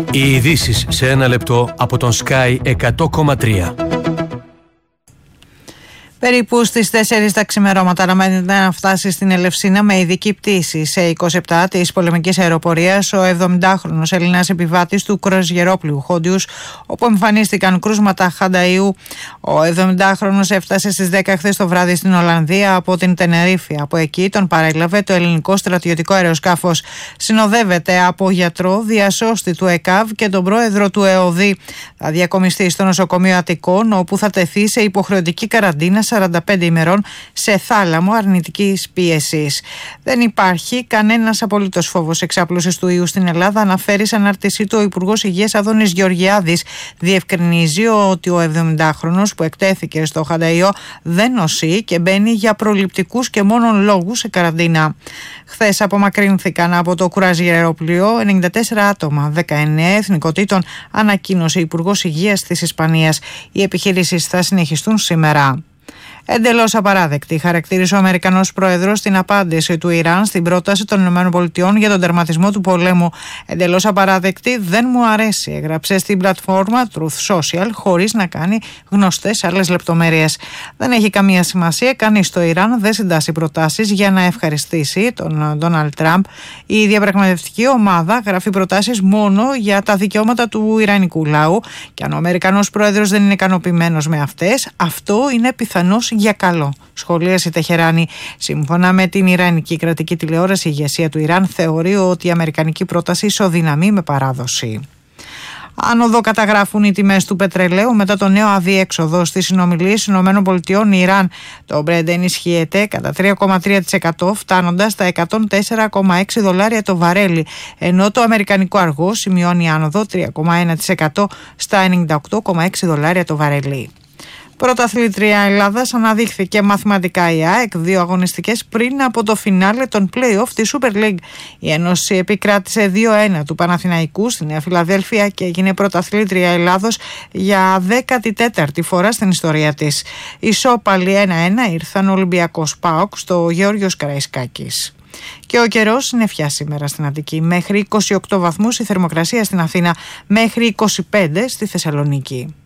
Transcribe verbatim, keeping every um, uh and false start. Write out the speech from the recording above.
Οι ειδήσεις σε ένα λεπτό από τον Sky εκατό κόμμα τρία. Περίπου στις τέσσερις τα ξημερώματα αναμένεται να φτάσει στην Ελευσίνα με ειδική πτήση σε είκοσι επτά της πολεμικής αεροπορίας ο εβδομηντάχρονος Έλληνας επιβάτης του κρουαζιερόπλοιου Χόντιους, όπου εμφανίστηκαν κρούσματα χανταΐου. Ο εβδομηντάχρονος έφτασε στις δέκα χθες το βράδυ στην Ολλανδία από την Τενερίφη. Από εκεί τον παρέλαβε το ελληνικό στρατιωτικό αεροσκάφος. Συνοδεύεται από γιατρό, διασώστη του ΕΚΑΒ και τον πρόεδρο του ΕΟΔΗ. Θα διακομιστεί στο νοσοκομείο Αττικών, όπου θα τεθεί σε υποχρεωτική καραντίνα σαράντα πέντε ημερών σε θάλαμο αρνητικής πίεσης. Δεν υπάρχει κανένας απολύτως φόβος εξάπλωσης του ιού στην Ελλάδα, αναφέρει σε ανάρτησή του ο Υπουργός Υγείας Άδωνης Γεωργιάδης. Διευκρινίζει ότι ο εβδομηντάχρονος που εκτέθηκε στο Χανταϊό δεν νοσεί και μπαίνει για προληπτικούς και μόνον λόγους σε καραντίνα. Χθες απομακρύνθηκαν από το κρουαζιερόπλοιο ενενήντα τέσσερα άτομα δεκαεννέα εθνικοτήτων, ανακοίνωσε ο Υπουργός Υγείας της Ισπανίας. Οι επιχειρήσεις θα συνεχιστούν σήμερα. Εντελώς απαράδεκτη χαρακτήρισε ο Αμερικανός πρόεδρος την απάντηση του Ιράν στην πρόταση των ΗΠΑ για τον τερματισμό του πολέμου. Εντελώς απαράδεκτη, δεν μου αρέσει, έγραψε στην πλατφόρμα Truth Social, χωρίς να κάνει γνωστές άλλες λεπτομέρειες. Δεν έχει καμία σημασία, κανείς στο Ιράν δεν συντάσσει προτάσεις για να ευχαριστήσει τον Ντόναλντ Τραμπ. Η διαπραγματευτική ομάδα γράφει προτάσεις μόνο για τα δικαιώματα του Ιρανικού λαού, και αν ο Αμερικανός πρόεδρος δεν είναι ικανοποιημένος με αυτές, αυτό είναι πιθανώς για καλό, σχολίασε η Τεχεράνη. Σύμφωνα με την Ιρανική κρατική τηλεόραση, η ηγεσία του Ιράν θεωρεί ότι η αμερικανική πρόταση ισοδυναμεί με παράδοση. Άνοδο καταγράφουν οι τιμές του πετρελαίου μετά το νέο αδιέξοδο στις συνομιλίες ΗΠΑ-Ιράν. Το Brent ενισχύεται κατά τρία κόμμα τρία τοις εκατό, φτάνοντας στα εκατόν τέσσερα κόμμα έξι δολάρια το βαρέλι, ενώ το αμερικανικό αργό σημειώνει άνοδο τρία κόμμα ένα τοις εκατό στα ενενήντα οκτώ κόμμα έξι δολάρια το βαρέλι. Πρωταθλήτρια Ελλάδας αναδείχθηκε μαθηματικά η ΑΕΚ δύο αγωνιστικές πριν από το φινάλε των play-off της Super League. Η Ένωση επικράτησε δύο ένα του Παναθηναϊκού στη Νέα Φιλαδέλφια και έγινε πρωταθλήτρια Ελλάδος για δέκατη τέταρτη φορά στην ιστορία της. Ισόπαλοι ένα ένα ήρθαν ο Ολυμπιακός ΠΑΟΚ στο Γεώργιος Καραϊσκάκης. Και ο καιρός συννεφιά σήμερα στην Αττική. Μέχρι είκοσι οκτώ βαθμούς η θερμοκρασία στην Αθήνα, μέχρι είκοσι πέντε στη Θεσσαλονίκη.